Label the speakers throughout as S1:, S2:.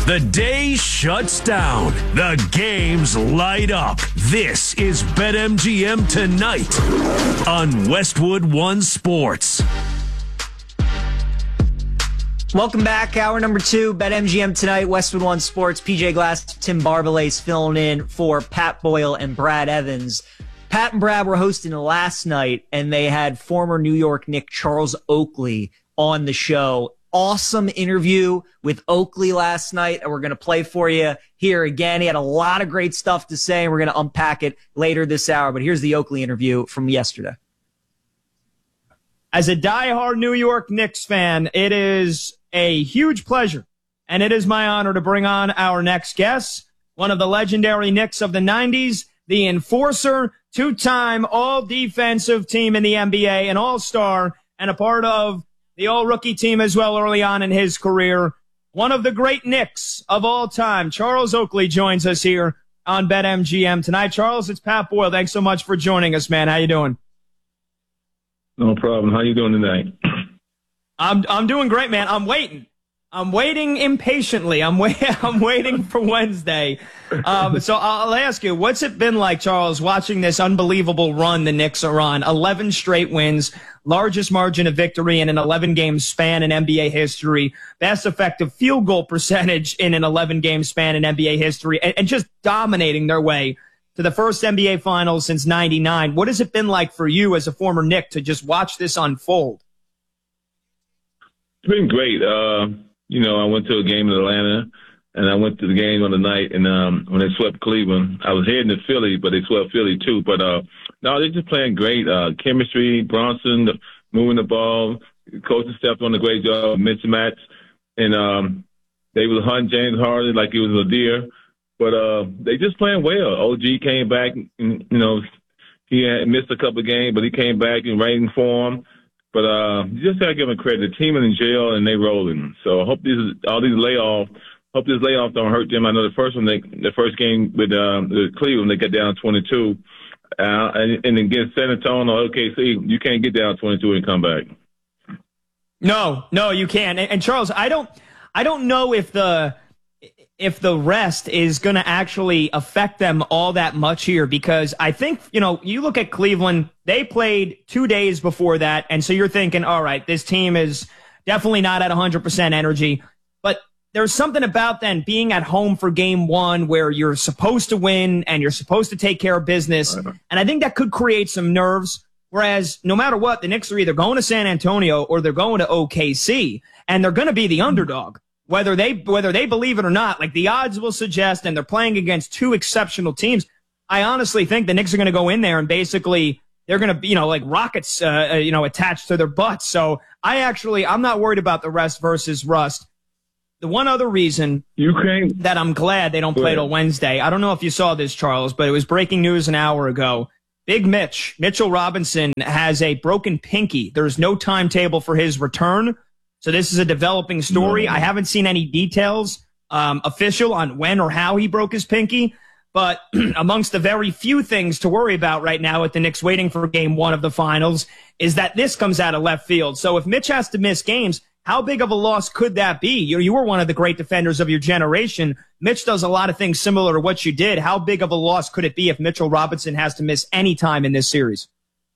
S1: The day shuts down. The games light up. This is BetMGM Tonight on Westwood One Sports.
S2: Welcome back. Hour number 2, BetMGM Tonight, Westwood One Sports. PJ Glass, Tim Barbalace filling in for Pat Boyle and Brad Evans. Pat and Brad were hosting last night, and they had former New York Knick Charles Oakley on the show. Awesome interview with Oakley last night, and we're going to play for you here again. He had a lot of great stuff to say, and we're going to unpack it later this hour. But here's the Oakley interview from yesterday.
S3: As a diehard New York Knicks fan, it is a huge pleasure, and it is my honor to bring on our next guest, one of the legendary Knicks of the 90s, the enforcer, two-time all-defensive team in the NBA, an all-star, and a part of the all-rookie team as well early on in his career. One of the great Knicks of all time, Charles Oakley, joins us here on BetMGM tonight. Charles, it's Pat Boyle. Thanks so much for joining us, man. How you doing?
S4: No problem. How you doing tonight?
S3: I'm doing great, man. I'm waiting impatiently. I'm waiting for Wednesday. So I'll ask you, what's it been like, Charles, watching this unbelievable run the Knicks are on? 11 straight wins, largest margin of victory in an 11-game span in NBA history, best effective field goal percentage in an 11-game span in NBA history, and just dominating their way to the first NBA Finals since '99. What has it been like for you as a former Knick to just watch this unfold?
S4: It's been great. I went to a game in Atlanta, and I went to the game on the night, and when they swept Cleveland, I was heading to Philly, but they swept Philly too. But no, they're just playing great. Chemistry, Bronson moving the ball, coaching stepped on a great job, mismatch, and they was hunting James Harden like he was a deer. But they just playing well. OG came back, and, he had missed a couple of games, but he came back in rating form. But you just gotta give him credit. The team is in jail and they rolling. So I hope this layoff don't hurt them. I know the first game with Cleveland, they got down 22, and against San Antonio, OKC, you can't get down 22 and come back.
S3: No, you can't. And Charles, I don't know if the rest is going to actually affect them all that much here, because I think, you look at Cleveland, they played 2 days before that, and so you're thinking, all right, this team is definitely not at 100% energy, but there's something about then being at home for game one where you're supposed to win and you're supposed to take care of business, and I think that could create some nerves, whereas no matter what, the Knicks are either going to San Antonio or they're going to OKC, and they're going to be the underdog. Whether they believe it or not, like the odds will suggest, and they're playing against two exceptional teams, I honestly think the Knicks are going to go in there and basically they're going to be, like rockets, attached to their butts. So I'm not worried about the rest versus rust. The one other reason that I'm glad they don't play till Wednesday, I don't know if you saw this, Charles, but it was breaking news an hour ago. Big Mitchell Robinson has a broken pinky. There's no timetable for his return. So this is a developing story. No. I haven't seen any details official on when or how he broke his pinky, but amongst the very few things to worry about right now with the Knicks waiting for game one of the finals is that this comes out of left field. So if Mitch has to miss games, how big of a loss could that be? You were one of the great defenders of your generation. Mitch does a lot of things similar to what you did. How big of a loss could it be if Mitchell Robinson has to miss any time in this series?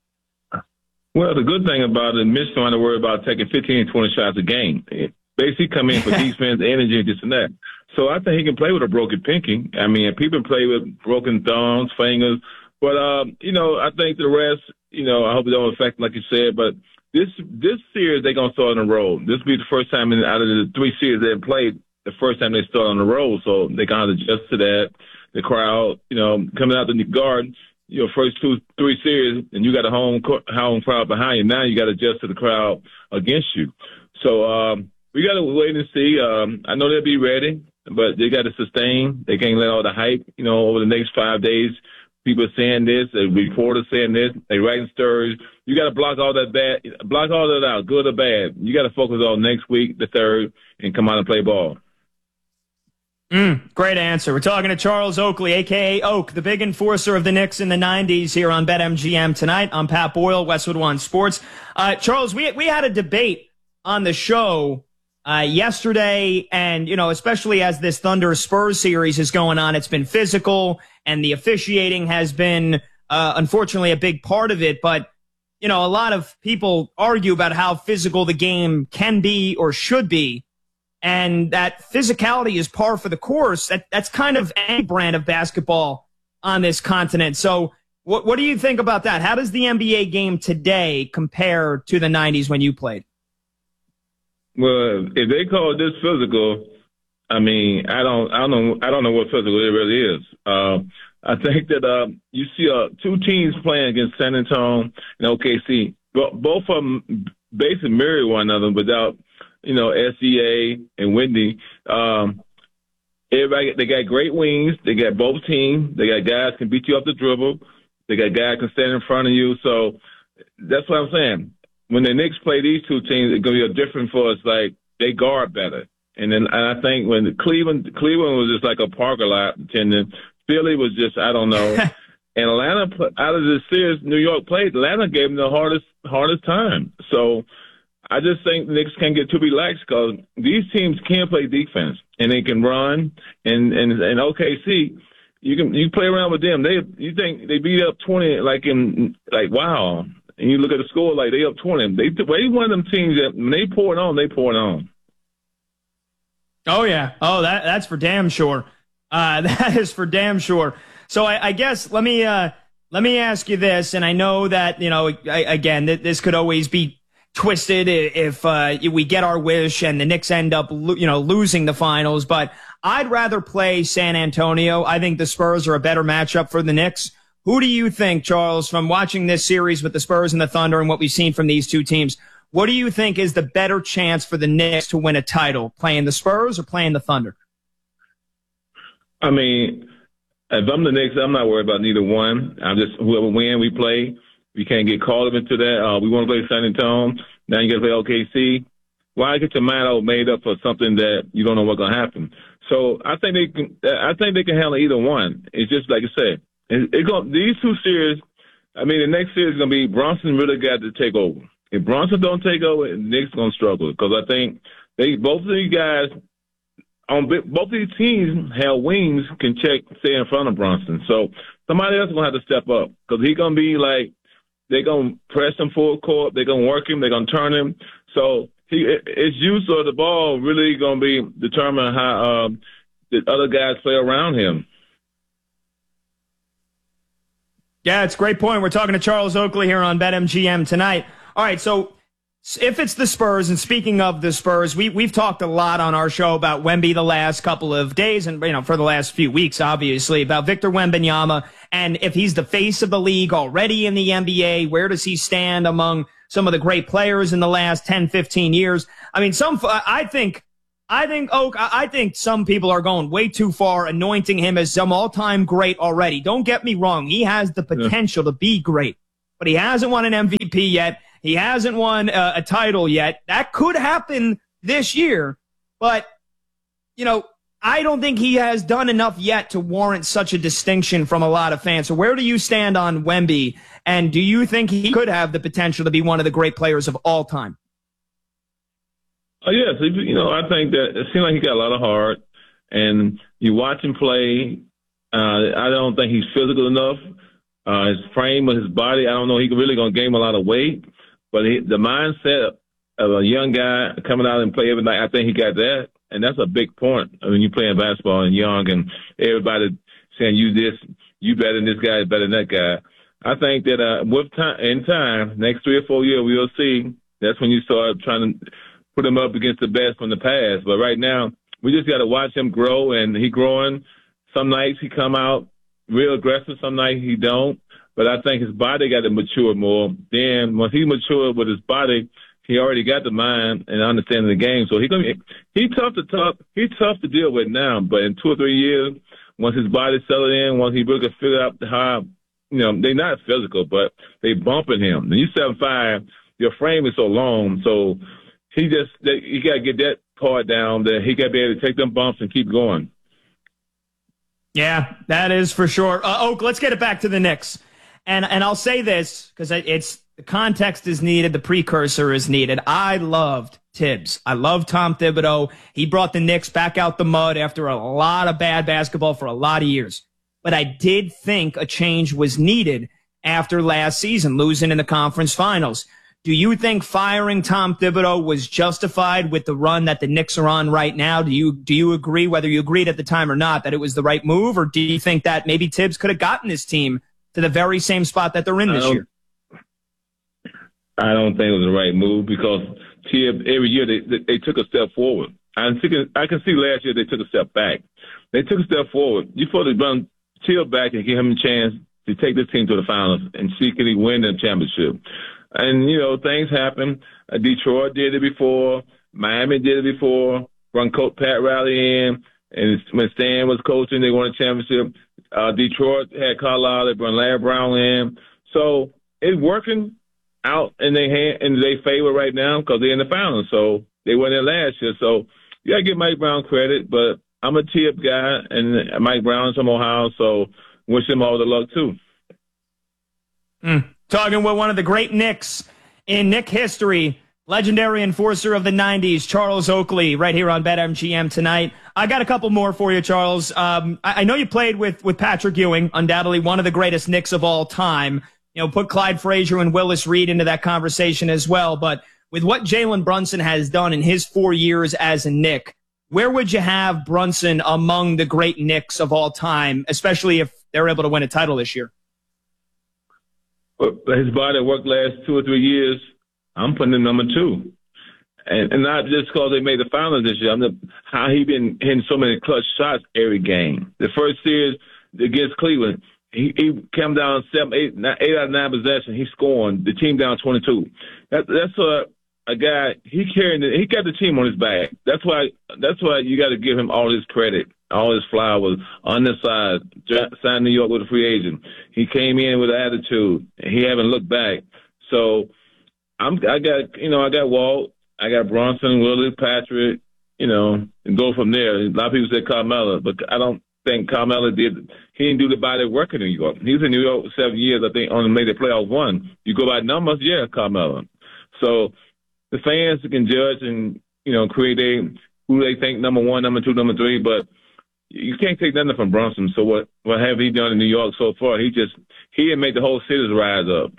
S4: Well, the good thing about it, Mitch don't have to worry about taking 15, 20 shots a game. Basically come in for defense, energy, and this and that. So I think he can play with a broken pinky. I mean, people play with broken thumbs, fingers. But, I think the rest, I hope it don't affect like you said. But this series, they're going to start on the road. This will be the first time out of the 3 series they've played, the first time they start on the road. So they're going to adjust to that. The crowd, coming out the Garden. Your first 2-3 series, and you got a home crowd behind you. Now you got to adjust to the crowd against you. So we got to wait and see. I know they'll be ready, but they got to sustain. They can't let all the hype, over the next 5 days. People are saying this, the reporters saying this, they writing stories. You got to block all that out, good or bad. You got to focus on next week, the 3rd, and come out and play ball.
S3: Great answer. We're talking to Charles Oakley, a.k.a. Oak, the big enforcer of the Knicks in the 90s here on BetMGM tonight. I'm Pat Boyle, Westwood One Sports. Charles, we had a debate on the show yesterday, and, especially as this Thunder Spurs series is going on, it's been physical, and the officiating has been, unfortunately, a big part of it. But, a lot of people argue about how physical the game can be or should be, and that physicality is par for the course. That's kind of any brand of basketball on this continent. So what do you think about that? How does the NBA game today compare to the 90s when you played?
S4: Well, if they call this physical, I mean, I don't know what physical it really is. I think that you see two teams playing against San Antonio and OKC. Both of them basically mirror one another without, SEA and Whitney. Everybody, they got great wings. They got both teams. They got guys can beat you off the dribble. They got guys can stand in front of you. So that's what I'm saying. When the Knicks play these two teams, it's going to be a different for us. Like, they guard better. And I think when Cleveland was just like a parking lot attendant. Philly was just, I don't know. And Atlanta, out of the series New York played, Atlanta gave them the hardest time. So I just think the Knicks can't get too relaxed because these teams can play defense and they can run. And OKC, you play around with them. You think they beat up 20 wow. And you look at the score like they up 20. They one of them teams that when they pour it on, they pour it on.
S3: Oh yeah. Oh, that's for damn sure. That is for damn sure. So I guess let me ask you this, and I know that again this could always be twisted if we get our wish and the Knicks end up losing the finals. But I'd rather play San Antonio. I think the Spurs are a better matchup for the Knicks. Who do you think, Charles, from watching this series with the Spurs and the Thunder and what we've seen from these two teams? What do you think is the better chance for the Knicks to win a title, playing the Spurs or playing the Thunder?
S4: I mean, if I'm the Knicks, I'm not worried about neither one. I'm just whoever win, we play. We can't get caught up into that. We want to play San Antonio. Now you got to play OKC. Why get your mind all made up for something that you don't know what's going to happen? So I think they can handle either one. It's just like I said. These two series. I mean, the next series is going to be Bronson really got to take over. If Bronson don't take over, the Knicks going to struggle because I think both of these guys. Both of these teams have wings can stay in front of Bronson. So somebody else is going to have to step up because he's going to be like, they're going to press him full court. They're going to work him. They're going to turn him. So his use of the ball really going to be determine how the other guys play around him.
S3: Yeah, it's a great point. We're talking to Charles Oakley here on BetMGM tonight. All right, so if it's the Spurs, and speaking of the Spurs, we've talked a lot on our show about Wemby the last couple of days and, for the last few weeks, obviously, about Victor Wembanyama and if he's the face of the league already in the NBA, where does he stand among some of the great players in the last 10, 15 years? I mean, I think some people are going way too far, anointing him as some all-time great already. Don't get me wrong. He has the potential to be great, but he hasn't won an MVP yet. He hasn't won a title yet. That could happen this year, but, I don't think he has done enough yet to warrant such a distinction from a lot of fans. So where do you stand on Wemby, and do you think he could have the potential to be one of the great players of all time?
S4: Oh, yes. I think that it seems like he got a lot of heart, and you watch him play. I don't think he's physical enough. His frame of his body, I don't know. He's really going to gain a lot of weight. But the mindset of a young guy coming out and play every night, I think he got that. And that's a big point when you're playing basketball and young and everybody saying you better than this guy, better than that guy. I think that in time, next 3 or 4 years, we'll see. That's when you start trying to put him up against the best from the past. But right now, we just got to watch him grow, and he growing. Some nights he come out real aggressive, some nights he don't. But I think his body got to mature more. Then once he matured with his body, he already got the mind and understanding the game. So he's tough to deal with now. But in 2 or 3 years, once his body settled in, once he really figure out how, they're not physical, but they bumping him. And you 7'5", your frame is so long, so you got to get that part down that he got to be able to take them bumps and keep going.
S3: Yeah, that is for sure. Oak, let's get it back to the Knicks. And I'll say this because the context is needed, the precursor is needed. I loved Tibbs. I love Tom Thibodeau. He brought the Knicks back out the mud after a lot of bad basketball for a lot of years. But I did think a change was needed after last season, losing in the conference finals. Do you think firing Tom Thibodeau was justified with the run that the Knicks are on right now? Do you agree, whether you agreed at the time or not, that it was the right move? Or do you think that maybe Tibbs could have gotten this team to the very same spot that they're in this year?
S4: I don't think it was the right move because Tibbs, every year they took a step forward. I can see last year they took a step back. They took a step forward. You're supposed to run Tibbs back and give him a chance to take this team to the finals and see can he win the championship. And, things happen. Detroit did it before. Miami did it before. Run Coach Pat Riley in. And when Stan was coaching, they won a championship. Detroit had Carlisle. They brought Larry Brown in. So it's working out in their favor right now because they're in the finals. So they weren't in last year. So you got to give Mike Brown credit. But I'm a Tibbs guy, and Mike Brown's from Ohio, so wish him all the luck, too.
S3: Talking with one of the great Knicks in Knick history, legendary enforcer of the 90s, Charles Oakley, right here on BetMGM tonight. I got a couple more for you, Charles. I know you played with Patrick Ewing, undoubtedly one of the greatest Knicks of all time. Put Clyde Frazier and Willis Reed into that conversation as well. But with what Jalen Brunson has done in his 4 years as a Knick, where would you have Brunson among the great Knicks of all time, especially if they're able to win a title this year?
S4: His body work last 2 or 3 years. I'm putting him number 2. And not just because they made the finals this year. How he been hitting so many clutch shots every game. The first series against Cleveland, he came down 8 out of 9 possessions. He scoring the team down 22. That's a guy. He got the team on his back. That's why you got to give him all his credit, all his flowers. On the side, signed New York with a free agent. He came in with attitude. He haven't looked back. So I got Walt, I got Brunson, Willie, Patrick, and go from there. A lot of people say Carmelo, but I don't think Carmelo did. He didn't do the body work in New York. He was in New York for 7 years. I think only made the playoffs 1. You go by numbers, yeah, Carmelo. So the fans can judge and create who they think number 1, number 2, number 3, but you can't take nothing from Brunson. So what have he done in New York so far? He had made the whole city rise up.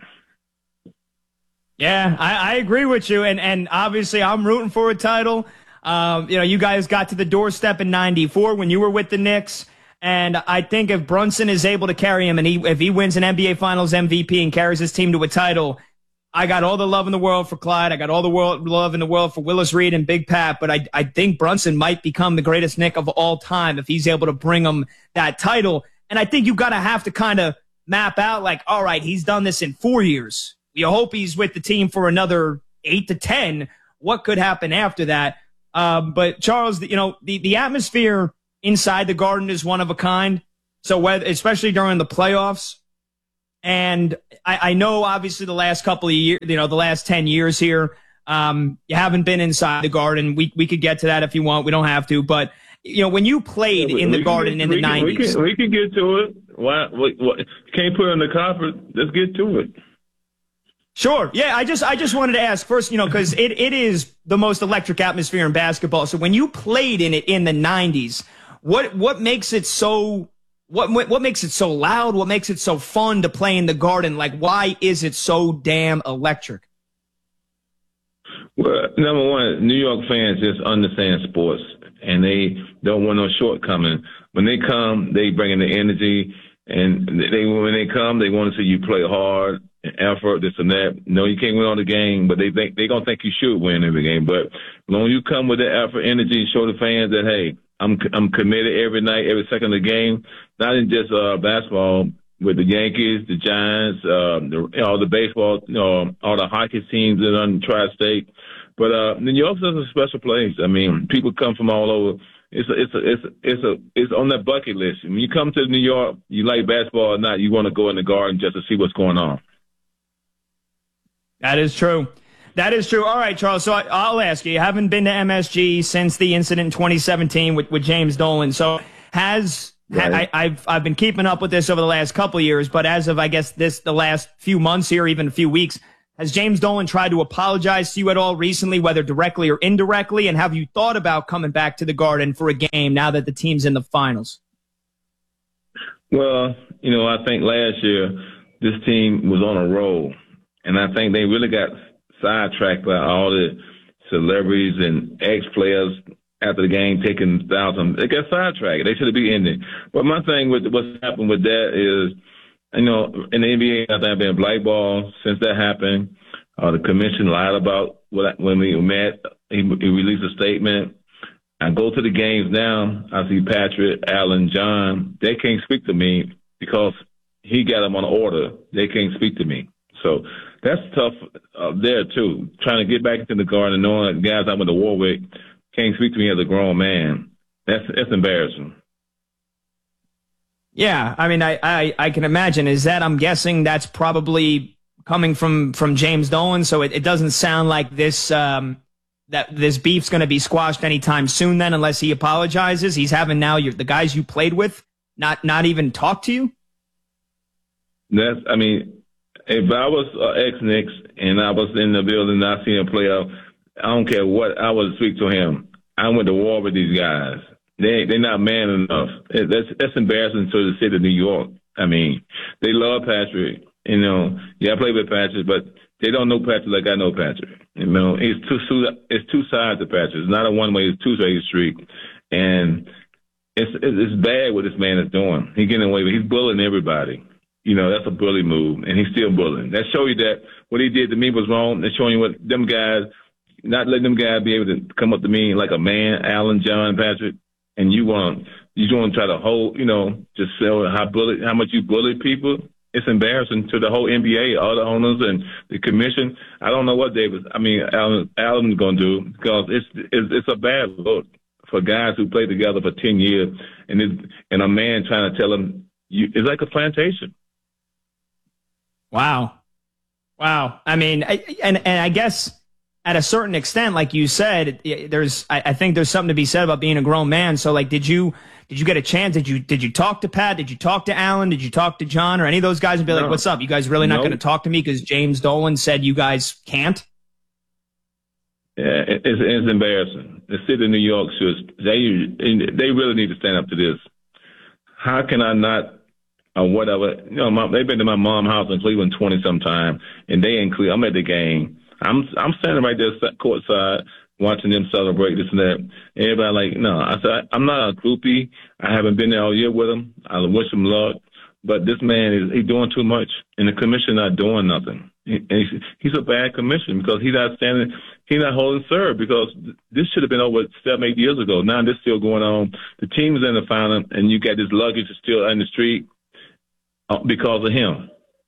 S3: Yeah, I agree with you, and obviously I'm rooting for a title. You guys got to the doorstep in '94 when you were with the Knicks, and I think if Brunson is able to carry him, and if he wins an NBA Finals MVP and carries his team to a title, I got all the love in the world for Clyde. I got all the love in the world for Willis Reed and Big Pat, but I think Brunson might become the greatest Knick of all time if he's able to bring him that title. And I think you've got to have to kind of map out like, all right, he's done this in 4 years. You hope he's with the team for another 8 to 10. What could happen after that? But Charles, the atmosphere inside the Garden is one of a kind. So especially during the playoffs, and I know obviously the last couple of years, the last 10 years here, you haven't been inside the Garden. We could get to that if you want. We don't have to, but when you played in the Garden in the 90s,
S4: we can get to it. Why? Can't put it in the conference. Let's get to it.
S3: Sure. Yeah, I just wanted to ask first, because it is the most electric atmosphere in basketball. So when you played in it in the 90s, what makes it so what makes it so loud? What makes it so fun to play in the Garden? Like, why is it so damn electric?
S4: Well, number one, New York fans just understand sports, and they don't want no shortcoming. When they come, they bring in the energy, and when they come, they want to see you play hard, effort, this and that. No, you can't win all the game, but they're going to think you should win every game. But as long as you come with the effort, energy, show the fans that, hey, I'm committed every night, every second of the game, not in just basketball, with the Yankees, the Giants, all the baseball, all the hockey teams that are in the tri-state. But New York's a special place. I mean, people come from all over. It's on that bucket list. When you come to New York, you like basketball or not, you want to go in the Garden just to see what's going on.
S3: That is true. That is true. All right, Charles. So I'll ask you. You haven't been to MSG since the incident in 2017 with James Dolan. So I've been keeping up with this over the last couple of years, but as of I guess the last few months here, even a few weeks, Has James Dolan tried to apologize to you at all recently, whether directly or indirectly? And have you thought about coming back to the Garden for a game now that the team's in the finals?
S4: Well, I think last year this team was on a roll, and I think they really got sidetracked by all the celebrities and ex-players after the game taking thousands. They got sidetracked. They should have been ended. But my thing with what's happened with that is, in the NBA, I think I've been blackballed since that happened. The commission lied about when we met. He released a statement. I go to the games now. I see Patrick, Allen, John. They can't speak to me because he got them on order. They can't speak to me. So that's tough there, too. Trying to get back into the Garden and knowing that guys I went to war with can't speak to me as a grown man. That's embarrassing.
S3: Yeah, I mean, I can imagine. Is that, I'm guessing that's probably coming from James Dolan, so it doesn't sound like this that this beef's going to be squashed anytime soon then, unless he apologizes. He's having now the guys you played with not even talk to you?
S4: If I was ex-Knicks and I was in the building and I seen him play out, I don't care what, I would speak to him. I went to war with these guys. They're not man enough. That's embarrassing to the city of New York. I mean, they love Patrick. I play with Patrick, but they don't know Patrick like I know Patrick. It's two sides of Patrick. It's not a one-way, it's two-way street. And it's bad what this man is doing. He's getting away with it. He's bullying everybody. That's a bully move, and he's still bullying. That shows you that what he did to me was wrong. That's showing you what them guys, not letting them guys be able to come up to me like a man, Allen, John, Patrick, and you want to try to hold, just show how much you bully people. It's embarrassing to the whole NBA, all the owners and the commission. I don't know what Allen's going to do, because it's a bad look for guys who play together for 10 years and a man trying to tell them it's like a plantation.
S3: Wow. I mean, I guess at a certain extent, like you said, I think there's something to be said about being a grown man. So, like, did you get a chance? Did you talk to Pat? Did you talk to Allen? Did you talk to John or any of those guys and be like, what's up? You guys really not going to talk to me because James Dolan said you guys can't?
S4: Yeah, it's embarrassing. The city of New York they really need to stand up to this. How can I not, or whatever, they've been to my mom's house in Cleveland 20-some time, and they in Cleveland. I'm at the game. I'm standing right there courtside watching them celebrate this and that. Everybody like, no. I said, I'm not a groupie. I haven't been there all year with him. I wish him luck. But this man he's doing too much, and the commission not doing nothing. He's a bad commission because he's not holding serve, because this should have been over 7-8 years ago. Now this still going on. The team's in the final, and you got this luggage still in the street because of him.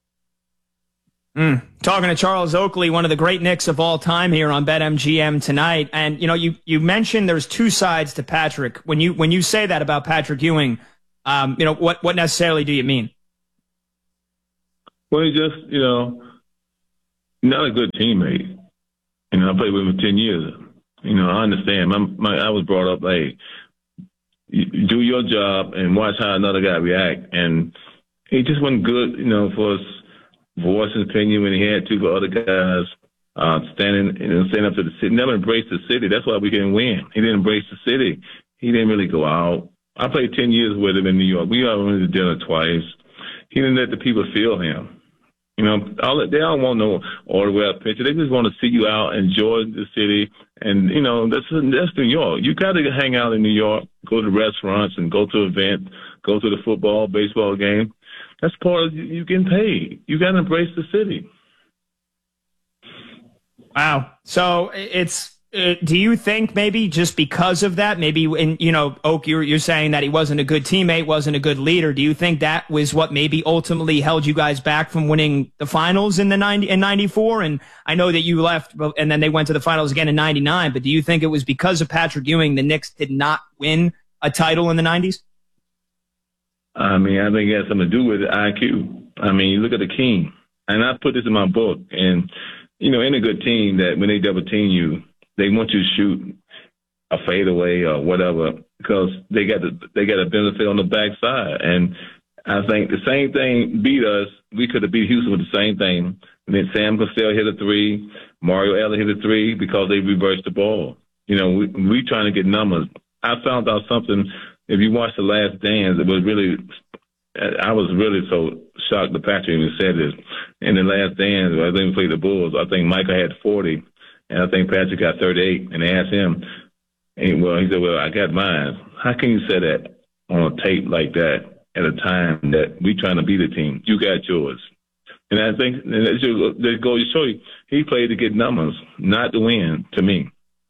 S3: Talking to Charles Oakley, one of the great Knicks of all time here on BetMGM tonight. And, you mentioned there's two sides to Patrick. When you say that about Patrick Ewing, what necessarily do you mean?
S4: Well, he's just, not a good teammate. I played with him for 10 years. I understand. I was brought up, hey, you do your job and watch how another guy react. And he just wasn't good, for us. Voice his opinion when he had to, for other guys standing up to the city. Never embraced the city. That's why we didn't win. He didn't embrace the city. He didn't really go out. I played 10 years with him in New York. We all went to dinner twice. He didn't let the people feel him. They don't want no autograph picture. They just want to see you out, enjoy the city, and that's New York. You got to hang out in New York, go to restaurants, and go to events, go to the football, baseball game. That's part of you getting paid. You got to embrace the city.
S3: Wow. So do you think maybe just because of that, maybe Oak, you're saying that he wasn't a good teammate, wasn't a good leader. Do you think that was what maybe ultimately held you guys back from winning the finals in 94? And I know that you left and then they went to the finals again in 99, but do you think it was because of Patrick Ewing the Knicks did not win a title in the 90s?
S4: I think it has something to do with IQ. You look at the King, and I put this in my book, and, in a good team that when they double team you, they want you to shoot a fadeaway or whatever because they got a benefit on the backside. And I think the same thing beat us. We could have beat Houston with the same thing. And then Sam Cassell hit a 3, Mario Allen hit a 3 because they reversed the ball. You know, we trying to get numbers. I found out something. If you watch The Last Dance, it was really, I was really so shocked that Patrick even said this. In The Last Dance, I think we played the Bulls. I think Michael had 40, and I think Patrick got 38. And they asked him, and he said, well, I got mine. How can you say that on a tape like that at a time that we trying to beat a team? You got yours. And I think that goes to show you, he played to get numbers, not to win, to me.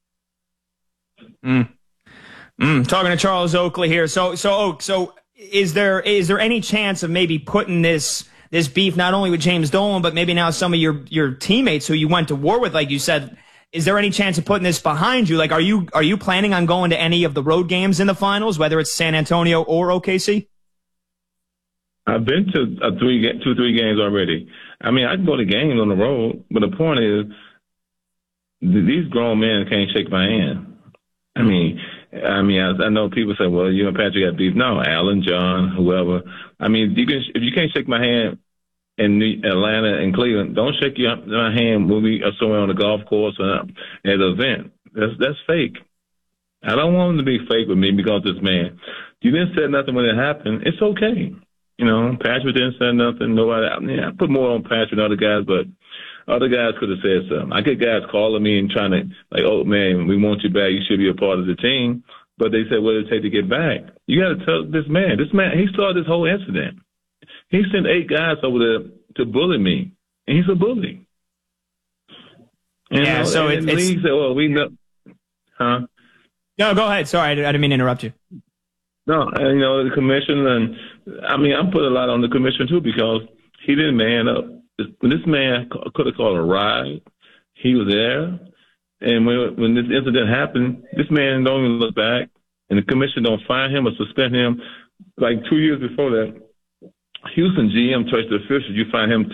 S3: Talking to Charles Oakley here. So is there any chance of maybe putting this beef not only with James Dolan, but maybe now some of your teammates who you went to war with, like you said, is there any chance of putting this behind you? Like, are you planning on going to any of the road games in the finals, whether it's San Antonio or OKC?
S4: I've been to 2-3 games already. I mean, I can go to games on the road, but the point is, these grown men can't shake my hand. I mean, I know people say, well, you and Patrick got beef. No, Alan, John, whoever. I mean, if you can't shake my hand in Atlanta and Cleveland, don't shake my hand when we are somewhere on the golf course or at an event. That's fake. I don't want them to be fake with me because this man. You didn't say nothing when it happened. It's okay. You know, Patrick didn't say nothing. Nobody. I mean, I put more on Patrick than other guys, but other guys could have said something. I get guys calling me and trying to, like, oh, man, we want you back. You should be a part of the team. But they said, what did it take to get back? You got to tell this man. This man, he started this whole incident. He sent 8 guys over there to bully me, and he's a bully.
S3: Yeah, so it's...
S4: He said, well, we know. Huh?
S3: No, go ahead. Sorry, I didn't mean to interrupt you.
S4: No, and, the commission, and I mean, I'm putting a lot on the commission, too, because he didn't man up. When this man could have called a ride, he was there. And when this incident happened, this man don't even look back, and the commission don't fine him or suspend him. Like 2 years before that, Houston GM touched the official. You find him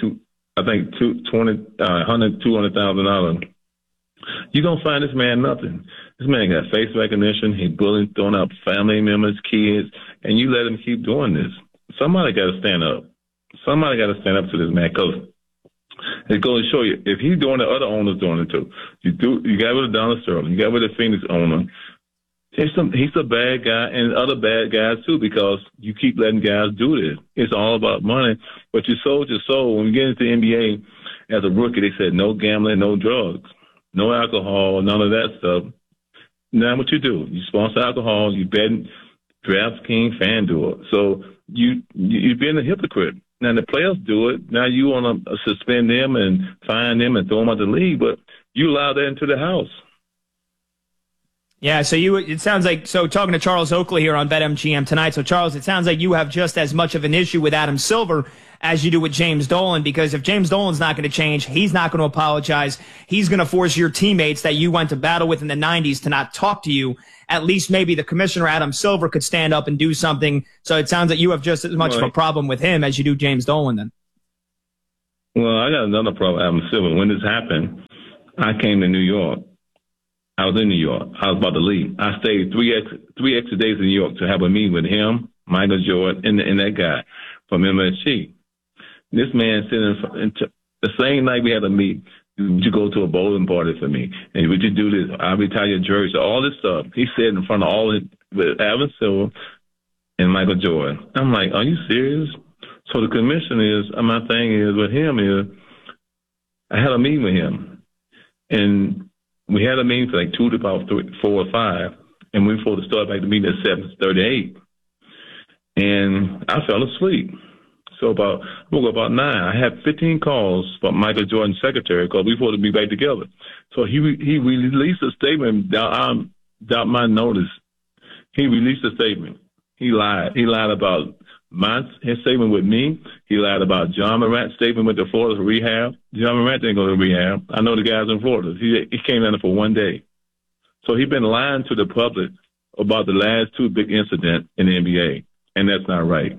S4: $200,000. You don't find this man nothing. This man got face recognition. He bullied, throwing up family members, kids, and you let him keep doing this. Somebody got to stand up. Somebody got to stand up to this man, because it goes to show you, if he's doing it, other owners doing it too. You got rid of Donald Sterling. You got rid of Phoenix owner. He's a bad guy, and other bad guys too, because you keep letting guys do this. It's all about money. But you sold your soul. When you get into the NBA as a rookie, they said no gambling, no drugs, no alcohol, none of that stuff. Now what you do? You sponsor alcohol, you bet DraftKings, FanDuel. So you're being a hypocrite. Now the players do it. Now you want to suspend them and fine them and throw them out the league, but you allow that into the house.
S3: Yeah, so it sounds like, so talking to Charles Oakley here on BetMGM tonight. So Charles, it sounds like you have just as much of an issue with Adam Silver as you do with James Dolan, because if James Dolan's not going to change, he's not going to apologize. He's going to force your teammates that you went to battle with in the 90s to not talk to you. At least maybe the commissioner, Adam Silver, could stand up and do something. So it sounds like you have just as much of a problem with him as you do James Dolan then.
S4: Well, I got another problem with Adam Silver. When this happened, I came to New York. I was in New York. I was about to leave. I stayed three extra days in New York to have a meeting with him, Michael Jordan, and that guy from MSG. This man sitting the same night we had a meet. Would you go to a bowling party for me? And would you do this? I'll retire your jersey. All this stuff. He said in front of all it with Adam Silver and Michael Jordan. I'm like, are you serious? So the commission my thing is with him is, I had a meeting with him, and we had a meeting for like 2 to about 4 or 5, and we were supposed to start back the meeting at 7:38, and I fell asleep. So I woke up about 9. I had 15 calls from Michael Jordan's secretary because we were supposed to be back together. So he released a statement without my notice. He released a statement. He lied. He lied about his statement with me. He lied about John Morant's statement with the Florida rehab. John Morant didn't go to rehab. I know the guys in Florida. He came down there for 1 day. So he's been lying to the public about the last 2 big incidents in the NBA, and that's not right.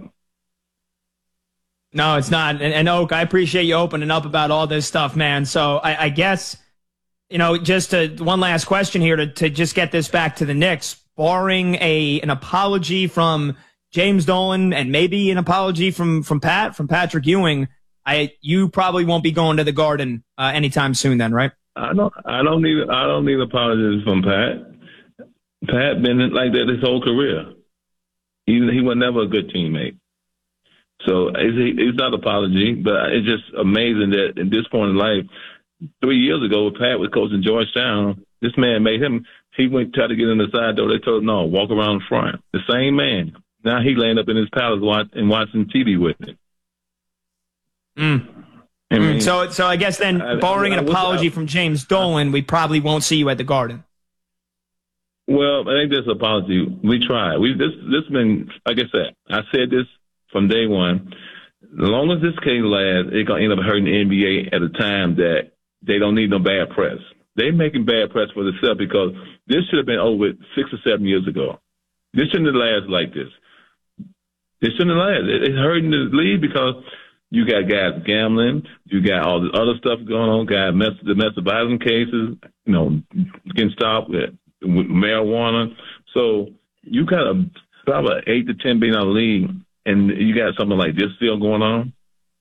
S3: No, it's not. And Oak, I appreciate you opening up about all this stuff, man. So I guess, just one last question here to just get this back to the Knicks. Barring an apology from James Dolan and maybe an apology from Patrick Ewing, you probably won't be going to the Garden anytime soon then, right?
S4: I don't need apologies from Pat. Pat been like that his whole career. He was never a good teammate. So it's not an apology, but it's just amazing that at this point in life, 3 years ago, Pat was coaching Georgetown. This man made him. He went try to get in the side door. They told him no, walk around the front. The same man. Now he laying up in his palace watching TV with it. I mean,
S3: so I guess then, barring an apology from James Dolan, we probably won't see you at the Garden.
S4: Well, I think this apology. We tried. This been, like I said this from day one. As long as this case lasts, it's gonna end up hurting the NBA at a time that they don't need no bad press. They're making bad press for themselves because this should have been over with 6 or 7 years ago. This shouldn't have lasted like this. It shouldn't have lasted. It's hurting the league because you got guys gambling, you got all this other stuff going on, guys domestic violence cases, getting stopped with marijuana. So you got probably an $8 to $10 billion league, and you got something like this still going on.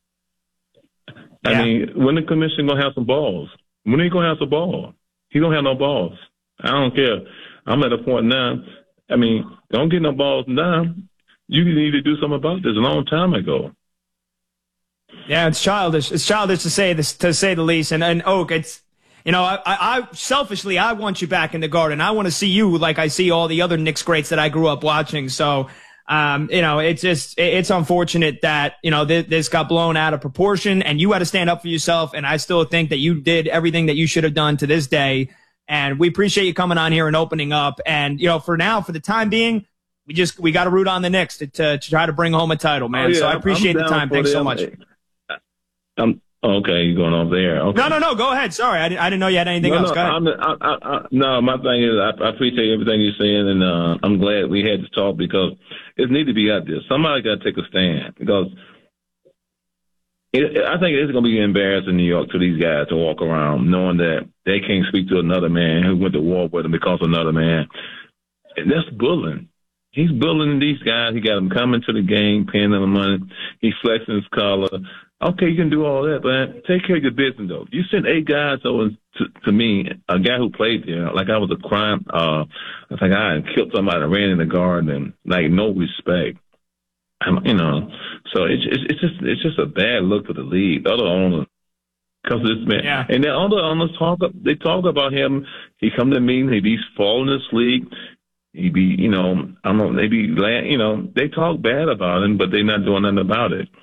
S4: I mean, when the commission gonna have some balls? When are you gonna have some balls? He don't have no balls. I don't care. I'm at a point now. I mean, don't get no balls now. You need to do something about this a long time ago.
S3: Yeah, it's childish. It's childish to say this, to say the least. And Oak, it's, I selfishly, I want you back in the Garden. I want to see you like I see all the other Knicks greats that I grew up watching. So, it's unfortunate that, this got blown out of proportion and you had to stand up for yourself. And I still think that you did everything that you should have done to this day. And we appreciate you coming on here and opening up. And, for now, for the time being, we got to root on the Knicks to try to bring home a title, man. Oh, yeah, so I appreciate the time. Thanks so much.
S4: Okay, you're going off there. Okay.
S3: No, go ahead. Sorry, I didn't know you had anything else. Go ahead.
S4: No, my thing is I appreciate everything you're saying, and I'm glad we had this talk because it needs to be out there. Somebody got to take a stand because I think it's going to be embarrassing in New York to these guys to walk around knowing that they can't speak to another man who went to war with them because of another man. And that's bullying. He's bullying these guys. He got them coming to the game, paying them money. He's flexing his collar. Okay, you can do all that, but take care of your business, though. You sent 8 guys over to me, a guy who played there, like I was a crime. I think I had killed somebody, ran in the Garden, and like no respect. So it's just a bad look for the league. The other owners, because of this man, yeah. And then other owners talk about him. He come to me, he be falling asleep. He be, they talk bad about him, but they're not doing nothing about it.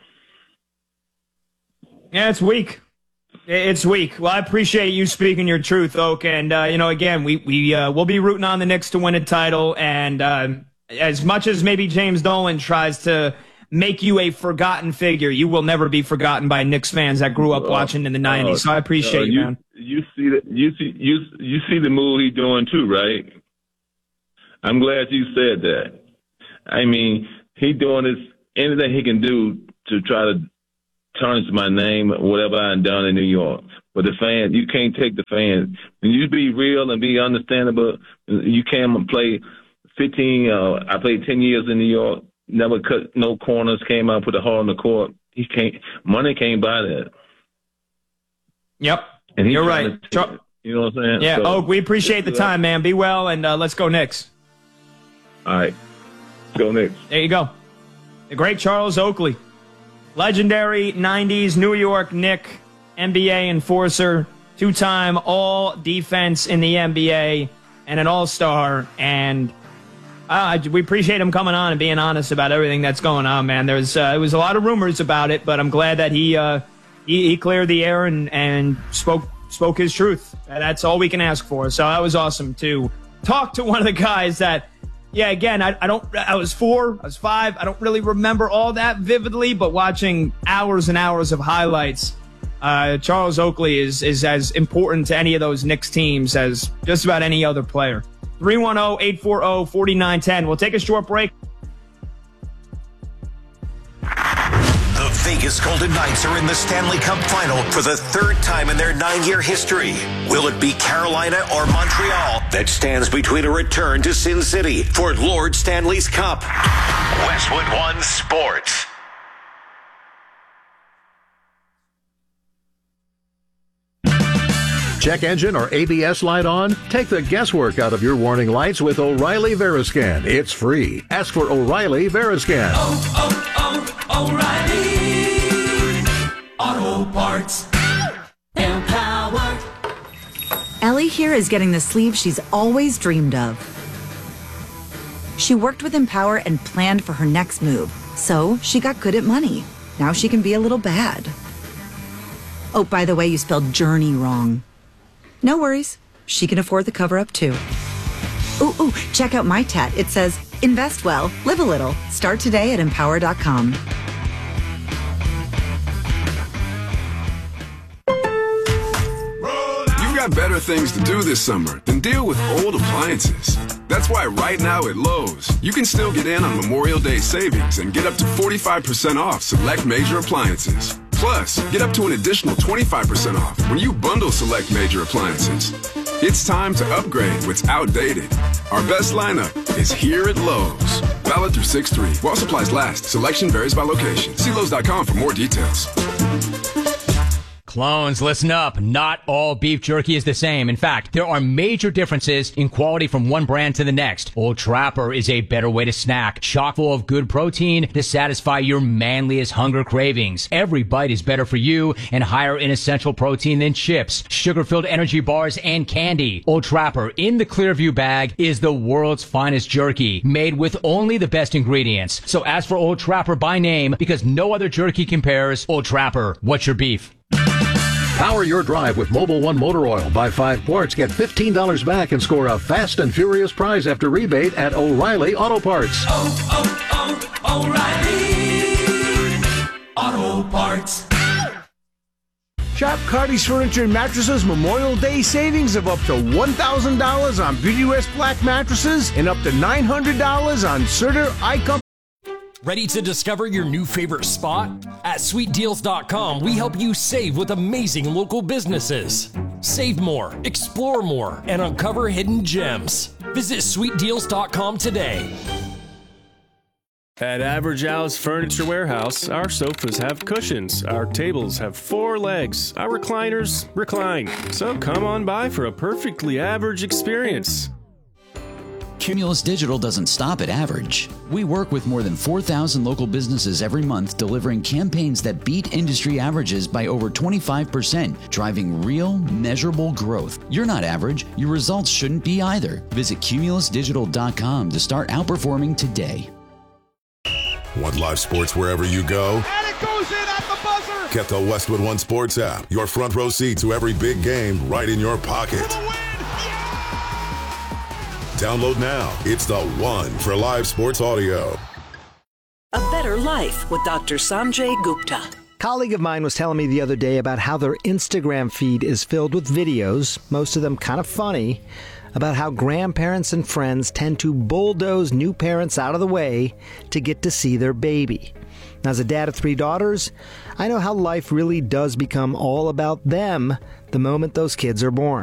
S3: Yeah, it's weak. It's weak. Well, I appreciate you speaking your truth, Oak. And, again, we'll be rooting on the Knicks to win a title. And as much as maybe James Dolan tries to make you a forgotten figure, you will never be forgotten by Knicks fans that grew up watching in the 90s. So I appreciate you, man.
S4: You see the move he's doing too, right? I'm glad you said that. I mean, he doing anything he can do to try to tarnish my name, whatever I've done in New York. But the fans, you can't take the fans. When you be real and be understandable, you can't play 15, I played 10 years in New York, never cut no corners, came out, put a hole in the court. Money can't buy that.
S3: Yep.
S4: And
S3: you're right.
S4: You know what I'm saying?
S3: Yeah, so, Oak, we appreciate the time, man. Be well, and let's go Knicks.
S4: All right. Go Knicks.
S3: There you go. The great Charles Oakley. Legendary 90s New York Knick, NBA enforcer, 2-time all-defense in the NBA, and an all-star. And we appreciate him coming on and being honest about everything that's going on, man. There was a lot of rumors about it, but I'm glad that he cleared the air and spoke his truth. And that's all we can ask for. So that was awesome to talk to one of the guys that, yeah, again, I was 4, I was 5. I don't really remember all that vividly, but watching hours and hours of highlights, Charles Oakley is as important to any of those Knicks teams as just about any other player. 310-840-4910. We'll take a short break.
S1: The Vegas
S5: Vegas Golden Knights are in the Stanley Cup Final for the third time in their 9-year history. Will it be Carolina or Montreal that stands between a return to Sin City for Lord Stanley's Cup? Westwood One Sports.
S6: Check engine or ABS light on? Take the guesswork out of your warning lights with O'Reilly Veriscan. It's free. Ask for O'Reilly Veriscan.
S7: O'Reilly Auto Parts. Empower.
S8: Ellie here is getting the sleeve she's always dreamed of. She worked with Empower and planned for her next move, so she got good at money. Now she can be a little bad. Oh, by the way, you spelled journey wrong. No worries. She can afford the cover-up, too. Ooh, check out my tat. It says, invest well, live a little. Start today at Empower.com.
S9: You've got better things to do this summer than deal with old appliances. That's why right now at Lowe's, you can still get in on Memorial Day savings and get up to 45% off select major appliances. Plus, get up to an additional 25% off when you bundle select major appliances. It's time to upgrade what's outdated. Our best lineup is here at Lowe's. Valid through 6/3. While supplies last. Selection varies by location. See Lowe's.com for more details.
S10: Clones, listen up. Not all beef jerky is the same. In fact, there are major differences in quality from one brand to the next. Old Trapper is a better way to snack, chock full of good protein to satisfy your manliest hunger cravings. Every bite is better for you and higher in essential protein than chips, sugar-filled energy bars, and candy. Old Trapper in the Clearview bag is the world's finest jerky, made with only the best ingredients. So ask for Old Trapper by name because no other jerky compares. Old Trapper, what's your beef?
S6: Power your drive with Mobil 1 motor oil. Buy 5 quarts, get $15 back, and score a fast and furious prize after rebate at O'Reilly Auto Parts.
S7: O'Reilly Auto Parts.
S11: Shop Cardi's Furniture and Mattresses Memorial Day savings of up to $1,000 on Beautyrest Black mattresses and up to $900 on Serta iComfort.
S12: Ready to discover your new favorite spot? At SweetDeals.com, we help you save with amazing local businesses. Save more, explore more, and uncover hidden gems. Visit SweetDeals.com today.
S13: At Average Al's Furniture Warehouse, our sofas have cushions, our tables have 4 legs, our recliners recline. So come on by for a perfectly average experience.
S14: Cumulus Digital doesn't stop at average. We work with more than 4,000 local businesses every month, delivering campaigns that beat industry averages by over 25%, driving real, measurable growth. You're not average. Your results shouldn't be either. Visit CumulusDigital.com to start outperforming today.
S15: Want live sports wherever you go?
S16: And it goes in at the buzzer!
S15: Get the Westwood One Sports app. Your front row seat to every big game right in your pocket. Download now. It's the one for live sports audio.
S17: A Better Life with Dr. Sanjay Gupta.
S18: A colleague of mine was telling me the other day about how their Instagram feed is filled with videos, most of them kind of funny, about how grandparents and friends tend to bulldoze new parents out of the way to get to see their baby. Now, as a dad of 3 daughters, I know how life really does become all about them the moment those kids are born.